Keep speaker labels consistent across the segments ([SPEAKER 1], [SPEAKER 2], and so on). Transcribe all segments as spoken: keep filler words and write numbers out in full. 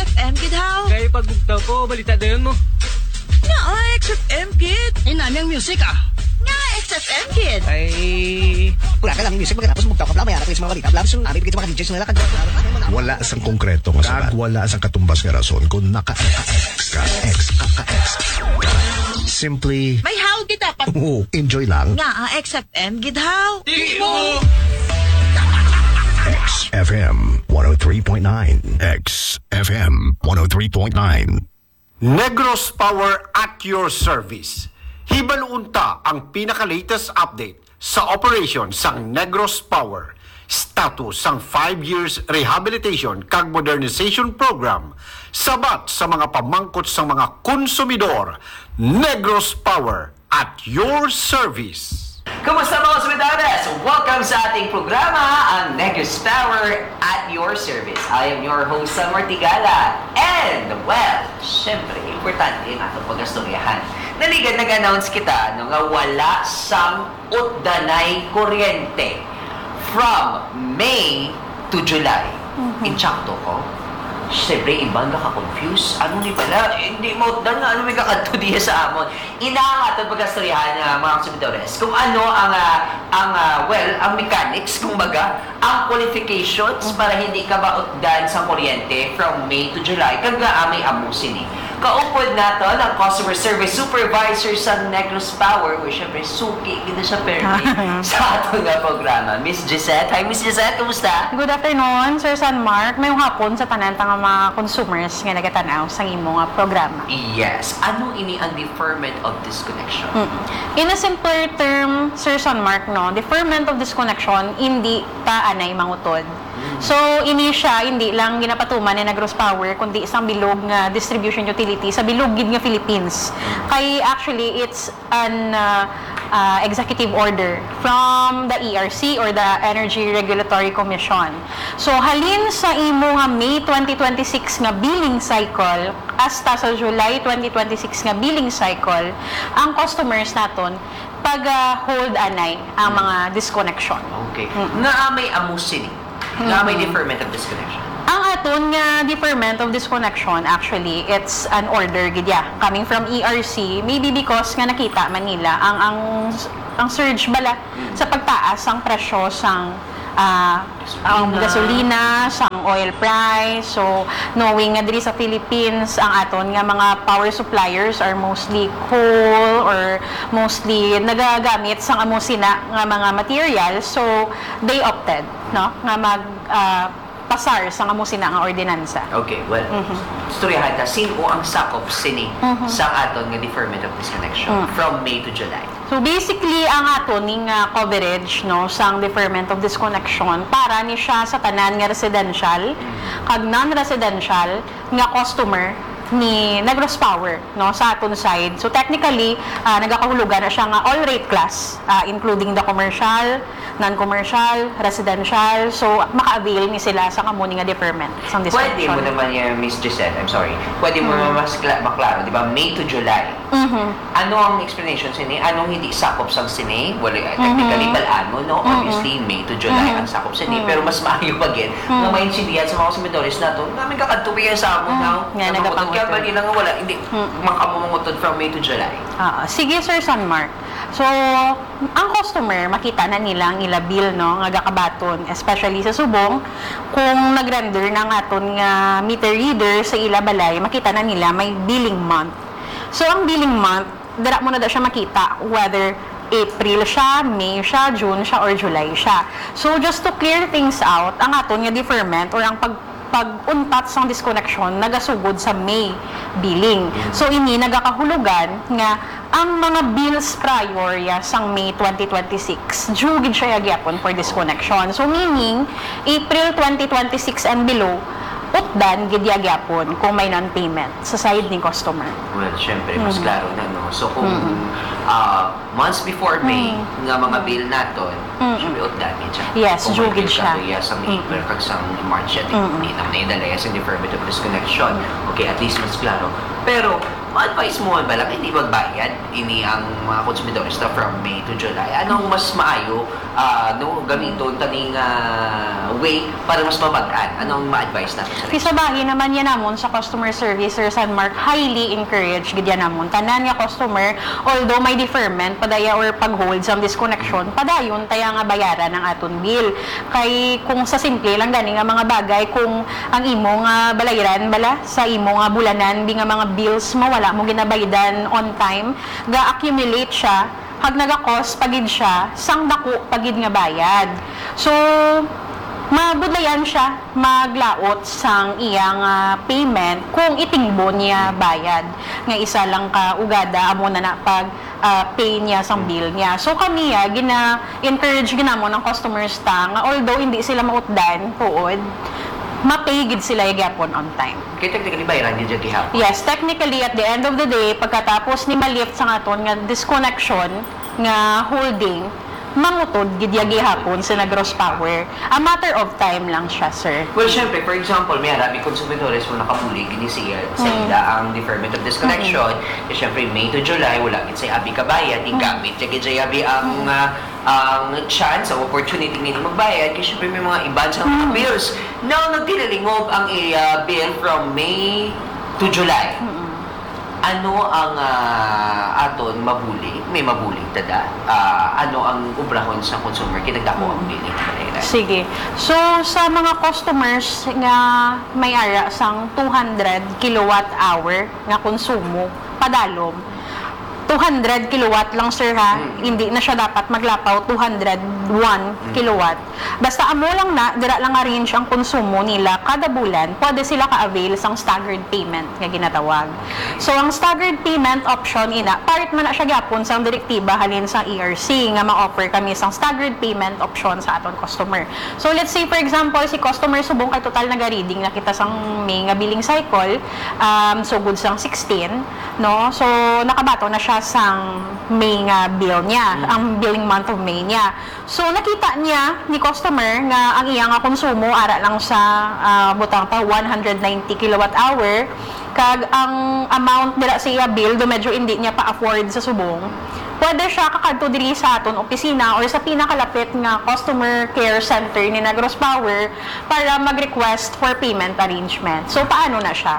[SPEAKER 1] F M, kid how?
[SPEAKER 2] Kaya pagbugtaw ko, balita dayon mo.
[SPEAKER 1] Nga, ah, X F M, kid.
[SPEAKER 3] Ay, nami ang music ah.
[SPEAKER 1] Nga, X F M, kid.
[SPEAKER 2] Ay...
[SPEAKER 4] Wala ka lang music, magkatapos mugtaw ka, blama, yana ka sa mga balita, blama, so, abi, bigit mga D Js nila, kagad.
[SPEAKER 5] Wala sang konkreto nga sabat. Kag wala sang katumbas nga rason kung naka-X ka, X, ka-X. Simply,
[SPEAKER 1] May how kita pa.
[SPEAKER 5] oh, enjoy lang.
[SPEAKER 1] Nga, ah, X F M, kid how?
[SPEAKER 2] Di mo!
[SPEAKER 5] X F M one oh three point nine. X F M one oh three point nine.
[SPEAKER 6] Negros Power at your service. Hibaluunta ang pinaka-latest update sa operation sang Negros Power. Status sang five years rehabilitation kag modernization program. Sabat sa mga pamangkot sang mga konsumidor. Negros Power at your service.
[SPEAKER 7] Kumusta mga sumidores? Welcome sa ating programa, ang Negros Power at your service. I am your host, Sam Martigala. And, well, syempre, importante yung atong pag-astoryahan. Naligan, nag-announce kita no, nga wala sang utdanay kuryente from May to July. Mm-hmm. Inchakto ko. Siyempre, ibang naka-confuse. Ano ni pala? Hindi mo, dahil nga, ano may kakadto diya sa amon. Inaangat ang pagkastoryahan ng mga consumidores. Kung ano ang, uh, ang uh, well, ang mechanics, kumbaga, ang qualifications para hindi ka mautdan sa kuryente from May to July, kaga amay amusin eh. Kaupod na to ng Customer Service Supervisor sa Negros Power, o siyempre, suki, ganda siya permit sa ato nga programa. Miss Gisette. Hi, Miss Gisette. Kamusta?
[SPEAKER 8] Good afternoon, Sir San Mark. Mayong hapon sa tanan nga mga consumers nga nagatanaw sa imo nga programa.
[SPEAKER 7] Yes. Ano ini ang deferment of disconnection?
[SPEAKER 8] Mm-hmm. In a simpler term, Sir San Mark, no, deferment of disconnection, hindi ta anay mangutod. Mm-hmm. So, ini siya, hindi lang ginapatuman ni Negros Power, kundi isang bilog nga distribution utility sa bilog gid nga Philippines. Mm-hmm. Kay actually, it's an uh, uh, executive order from the E R C or the Energy Regulatory Commission. So, halin sa imo nga May twenty twenty-six nga billing cycle hasta sa July twenty twenty-six nga billing cycle, ang customers naton pag-hold uh, anay ang mga disconnection.
[SPEAKER 7] Okay.
[SPEAKER 8] Mm-hmm.
[SPEAKER 7] Nga may amusin, nga may deferment of disconnection.
[SPEAKER 8] Ang aton nga deferment of disconnection, actually, it's an order gidya coming from E R C, maybe because nga nakita man nila ang ang ang surge bala mm. sa pagtaas ang presyo sang uh, ang gasolina, sang oil price. So, knowing nga diri sa Philippines, ang aton nga mga power suppliers are mostly coal or mostly nagagamit sang amo sina nga mga materials. So, they opted, no, nga mag uh, pasar sa amo sina nga ordinansa.
[SPEAKER 7] Okay, well, mm-hmm. storyahan ta, sino ang sakop sini mm-hmm. sa aton nga deferment of disconnection mm-hmm. from May to July?
[SPEAKER 8] So basically, ang aton ning uh, coverage no sang deferment of disconnection para ni siya sa tanan nga residential mm-hmm. kag non-residential nga customer ni Negros Power no sa aton side. So technically, uh, nagakahulugan na siya nga all rate class, uh, including the commercial, non-commercial, residential. So maka-avail ni sila sa kamuni nga deferment sang disconnection.
[SPEAKER 7] Pwede mo naman yung Miss Giselle, I'm sorry. Pwede mo mm-hmm. mas kla- maklaro, di ba? May to July. Mm-hmm. Ano ang explanation sini? Anong hindi sakop sang sini? Well, technically, mm-hmm. balaan mo, no? Mm-hmm. Obviously, May to July mm-hmm. ang sakop sini. Mm-hmm. Pero mas maayo pa gin, mm-hmm. nga maintindihan sa mga consumidores na to, namin kakatubigan sa amo now.
[SPEAKER 8] Nga, nagapangutod.
[SPEAKER 7] Kaya ba nila nga wala, hindi mm-hmm. makamumungutod from May to July.
[SPEAKER 8] Ah, sige, Sir San Mark. So, ang customer, makita na nila ang ila bill, no, nga gakabaton, especially sa subong, kung nag-render ng aton nga meter reader sa ila balay, makita na nila may billing month. So, ang billing month, dara mo na da siya makita whether April siya, May siya, June siya, or July siya. So, just to clear things out, ang aton nga deferment or ang pag pag-untat sang disconnection nagasugod sa May billing. So ini nagakahulugan nga ang mga bills prior ya sang May twenty twenty-six due gid siya gyapon for disconnection. So meaning April twenty twenty-six and below utdan gid gyapon kung may non-payment sa side ni customer.
[SPEAKER 7] Well, syempre mas mm-hmm. klaro na no. So kung mm-hmm. uh, months before May mm-hmm. nga mga bill naton, mm-hmm. syempre utdan gid siya.
[SPEAKER 8] Yes, due gid siya.
[SPEAKER 7] Kung sa April kag sang March at hindi nam na idala sa deferment of disconnection. Okay, at least mas klaro. Pero ma-advise mo ba lang hindi magbayad ini ang mga konsumidores na from May to July? Anong mas maayo ah, no gamiton taning ah, way para mas mamagaan? Anong ma-advise natin sa
[SPEAKER 8] Sa bahin naman yan namon sa customer service, Sir San Mark, highly encouraged gid yan namon. Tanan nga customer, although may deferment, padaya or pag-hold sa disconnection, padayon taya nga bayaran ng aton bill. Kay kung sa simple lang gani nga mga bagay, kung ang imo nga balayran bala sa imo nga bulanan, di nga mga bills mo wala mo ginabaydan on time, ga-accumulate siya, hag naga-cost pagid siya, sang dako pagid nga bayad. So, mabudlayan siya maglaot sang iyang ah, payment kung itingbo niya bayad nga isa lang ka ugada amo na na pag ah, pay niya sang bill niya. So kami ya gina encourage ginamo ng customers ta nga although hindi sila mautdan tuod, ma-pay gid sila gyapon on time.
[SPEAKER 7] Kaya technically bayaran din dyan gihapon.
[SPEAKER 8] Yes, technically at the end of the day pagkatapos ni malift sa aton nga disconnection nga holding, mangutod gid ya gihapon sa Negros Power. A matter of time lang siya, sir.
[SPEAKER 7] Well, syempre, for example, may arami konsumidores mo nakabulig ni siya sa
[SPEAKER 8] Mm.
[SPEAKER 7] ila ang deferment of disconnection. Mm-hmm. Syempre, May to July, wala gid sa abi kabayad, igamit mm. gid sa abi ang ah, ang chance o opportunity nila magbayad kasi syempre may mga iban sa mga
[SPEAKER 8] Mm.
[SPEAKER 7] bills na nagtililingog ang iya bill from May to July. Ano ang ah, aton mabuli? May mabuli tada. Ah, ano ang ubrahon sa consumer kinagdako ang bill nila?
[SPEAKER 8] Sige. So, sa mga customers nga may ara sang two hundred kilowatt hour nga konsumo, padalom, two hundred kilowatt lang, sir, ha?
[SPEAKER 7] Mm.
[SPEAKER 8] Hindi na siya dapat maglapaw two hundred one kilowatt. Basta amo lang na, dira lang arrange ang konsumo nila kada bulan, pwede sila ka-avail sang staggered payment nga ginatawag. So, ang staggered payment option ina, part man na siya gyapon sang direktiba halin sa E R C nga ma-offer kami sang staggered payment option sa aton customer. So, let's say for example, si customer subong kay total naga-reading na kita sang May nga billing cycle, um, so good sang sixteen, no? So, nakabato na siya sang May nga bill niya, ang billing month of May niya. So, nakita niya ni customer nga ang iya nga konsumo ara lang sa uh, butang pa one hundred ninety kilowatt hour, kag ang amount nila sa iya bill do medyo hindi niya pa-afford sa subong, pwede siya kakadto diri sa aton opisina or sa pinakalapit nga customer care center ni Negros Power para mag-request for payment arrangement. So, paano na siya?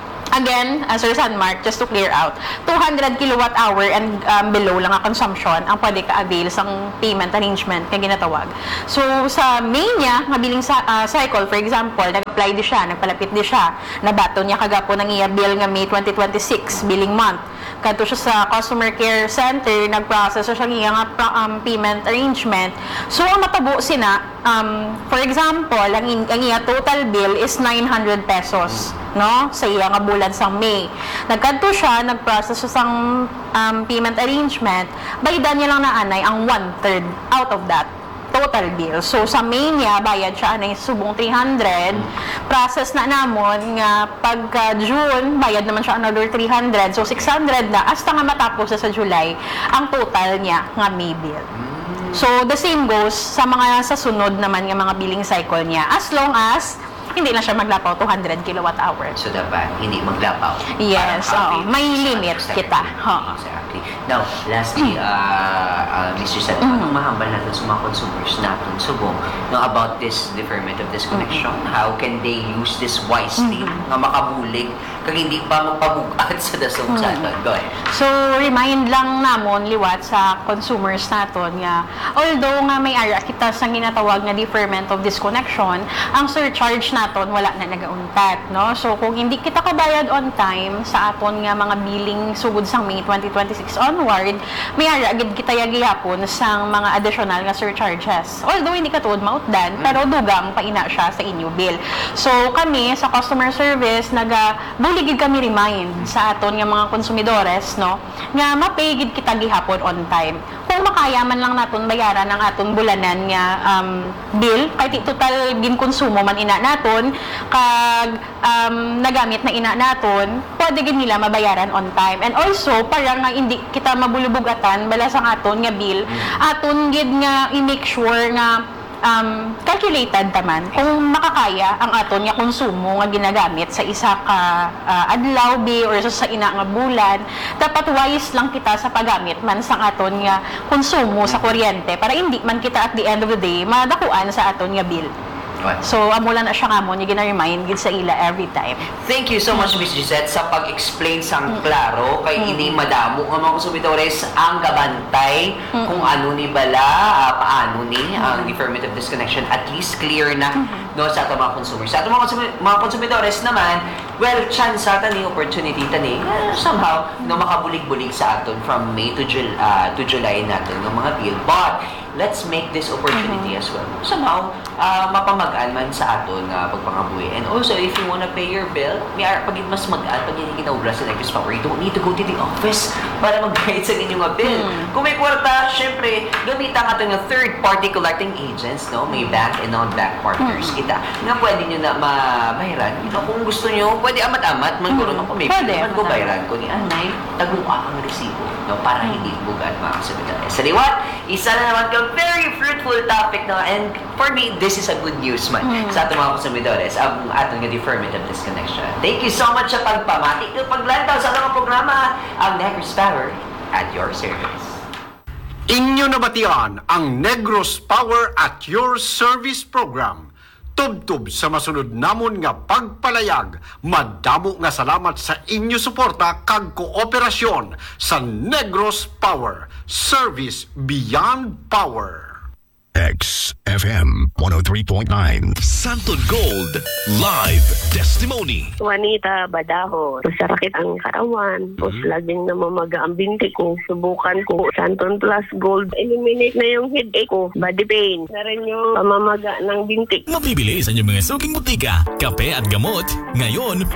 [SPEAKER 8] Again, uh, Sir San Mark, just to clear out, two hundred kilowatt hour and um, below lang ang consumption ang pwede ka-avail sang payment arrangement nga ginatawag. So, sa May niya, nga billing sa, uh, cycle, for example, nag-apply di siya, nagpalapit di siya, nabato niya kagapo ng iya bill nga May twenty twenty-six billing month. Kadto siya sa customer care center, nag-process siya ng iya nga um, payment arrangement. So, ang matabo sina, um, for example, ang, ang iya total bill is nine hundred pesos, no? Sa iya nga bulan sang May. Nagkadto siya, nag-process siya sang um, payment arrangement, baydan niya lang na anay ang one-third out of that total bill. So, sa May niya, bayad siya anay subong three hundred. Process na namon nga pagka June, bayad naman siya another three hundred. So, six hundred na. Hasta nga matapos na sa July, ang total niya nga May bill. So, the same goes sa mga sa sunod naman nga mga billing cycle niya. As long as hindi na siya maglapaw two hundred kilowatt hour.
[SPEAKER 7] So, dapat hindi maglapaw.
[SPEAKER 8] Yes,
[SPEAKER 7] Para
[SPEAKER 8] oo. May limit kita. Oo.
[SPEAKER 7] Exactly. Now, lastly, uh, uh, Mister Seth,
[SPEAKER 8] Mm.
[SPEAKER 7] anong mahambal natin sa mga consumers natin subong no, about this deferment of disconnection?
[SPEAKER 8] Mm-hmm.
[SPEAKER 7] How can they use this wisely nga makabulig kag hindi pa magpabugat sa dasong
[SPEAKER 8] Mm.
[SPEAKER 7] sa aton? Go ahead.
[SPEAKER 8] So, remind lang namon liwat sa consumers naton nga although nga may ara kita sa ginatawag nga deferment of disconnection, ang surcharge naton wala na nagauntat, no? So, kung hindi kita kabayad on time sa aton nga mga billing sugod sang May twenty twenty-six onward, may ara gid kita yagihapon sang mga additional nga surcharges. Although hindi katuod mautdan, pero dugang paina siya sa inyo bill. So, kami sa customer service naga buligid kami remind sa aton nga mga konsumidores, no, nga mapay gid kita gihapon on time. Kung makaya man lang naton bayaran ang aton bulanan nga um, bill, kahit total gin konsumo man ina naton, kag um, nagamit na ina naton, pwede gid nila mabayaran on time. And also, para nga hindi kita mabulubugatan bala sa aton nga bill, aton gid nga i-make sure nga um, calculated taman kung makakaya ang aton nga konsumo nga ginagamit sa isa ka uh, adlaw bi or sa ina nga bulan. Dapat wise lang kita sa paggamit man sa aton nga konsumo sa kuryente para hindi man kita at the end of the day madakuan sa aton nga bill.
[SPEAKER 7] Right.
[SPEAKER 8] So, amo lang na siya nga mo, yung gina-remind gid sa ila every time.
[SPEAKER 7] Thank you so much, Miss Gisette, sa pag-explain sang klaro kay ini madamo nga mga konsumidores ang gabantay kung ano ni bala, uh, paano ni ang deferment of disconnection. At least clear na no sa ato mga consumers. Sa ato mga, konsumi- mga konsumidores naman, well, chance sa tani, opportunity tani, uh, somehow, no, makabulig-bulig sa aton from May to, Jul- uh, to July natin ng mga bill. But, let's make this opportunity as well. Somehow, uh, mapamagaan man sa aton uh, pagpangabuhi. And also, if you wanna pay your bill, may ar- pag mas magaan, pag hindi kinaubra sa Negros Power, you don't need to go to the office para mag-bayad sa inyong mga bill. Kung may kwarta, syempre, gamitan nga itong third-party collecting agents, no? May bank and non-bank partners kita. Nga pwede nyo na mabayaran. You know, kung gusto nyo, pwede amat-amat, magkuro mm. kung may
[SPEAKER 8] Pwede,
[SPEAKER 7] bill, man ko bayaran ko ni Anay, taguha ang resibo, no? Para hindi bugat mga kasabitan. Sa liwat, isa na naman ka very fruitful topic na, and for me, this is a good news man mm. sa ating mga konsumidores ang ating deferment of disconnection. Thank you so much sa pagpamatik ng paglantaw sa ating programa, ang Negros Power at your service.
[SPEAKER 6] Inyo nabatian ang Negros Power at your service program. Tubtub sa masunod namon nga pagpalayag. Madamo nga salamat sa inyo suporta kag kooperasyon sa Negros Power. Service beyond power.
[SPEAKER 5] X F M one oh three point nine.
[SPEAKER 3] Santon Gold Live Testimony.
[SPEAKER 9] Juanita Badaho. Masakit ang katawan. Tapos
[SPEAKER 3] Mm-hmm.
[SPEAKER 9] laging namamaga ang binti ko. Subukan ko Santon Plus Gold. Eliminate na yung headache ko. Body pain. Na rin yung pamamaga ng binti.
[SPEAKER 3] Mabibili sa inyong mga suking butika, kape at gamot. Ngayon,